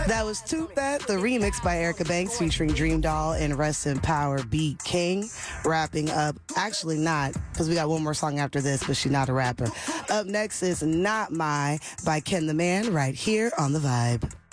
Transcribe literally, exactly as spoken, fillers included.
That was Toot That, the remix by Erica Banks featuring Dream Doll and Rest in Power Beat King. Wrapping up, actually not, because we got one more song after this, but she's not a rapper. Up next is Not My by Ken the Man right here on The Vibe.